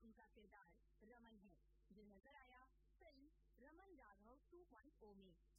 उनका किरदार रमन है, जो नजर आया फिल्म रमन राघव 2.0 में।